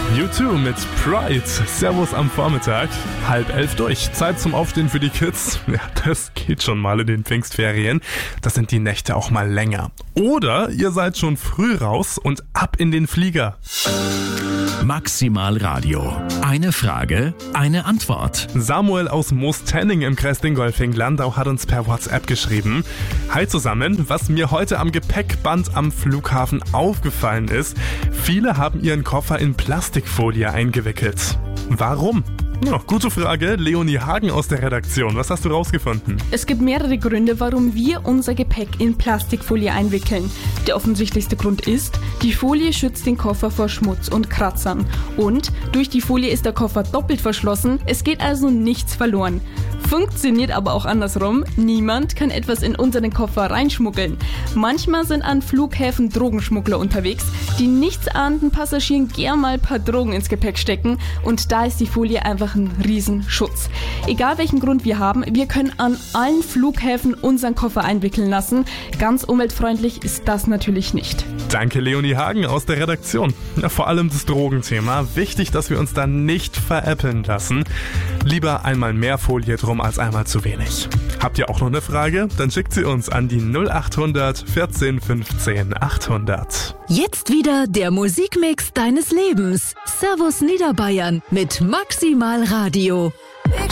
U2 mit Pride. Servus am Vormittag. 10:30 durch. Zeit zum Aufstehen für die Kids. Ja, das geht schon mal in den Pfingstferien. Das sind die Nächte auch mal länger. Oder ihr seid schon früh raus und ab in den Flieger. Maximal Radio. Eine Frage, eine Antwort. Samuel aus Moostenning im Kreis Dingolfing-Landau hat uns per WhatsApp geschrieben. Hi zusammen, was mir heute am Gepäckband am Flughafen aufgefallen ist, viele haben ihren Koffer in Plastikfolie eingewickelt. Warum? Ja, gute Frage. Leonie Hagen aus der Redaktion. Was hast du rausgefunden? Es gibt mehrere Gründe, warum wir unser Gepäck in Plastikfolie einwickeln. Der offensichtlichste Grund ist, die Folie schützt den Koffer vor Schmutz und Kratzern. Und durch die Folie ist der Koffer doppelt verschlossen, es geht also nichts verloren. Funktioniert aber auch andersrum. Niemand kann etwas in unseren Koffer reinschmuggeln. Manchmal sind an Flughäfen Drogenschmuggler unterwegs, die nichtsahnenden Passagieren gern mal ein paar Drogen ins Gepäck stecken und da ist die Folie einfach ein Riesenschutz. Egal welchen Grund wir haben, wir können an allen Flughäfen unseren Koffer einwickeln lassen. Ganz umweltfreundlich ist das natürlich nicht. Danke Leonie Hagen aus der Redaktion. Ja, vor allem das Drogenthema. Wichtig, dass wir uns da nicht veräppeln lassen. Lieber einmal mehr Folie drum als einmal zu wenig. Habt ihr auch noch eine Frage? Dann schickt sie uns an die 0800 14 15 800. Jetzt wieder der Musikmix deines Lebens. Servus Niederbayern mit Maximal Radio.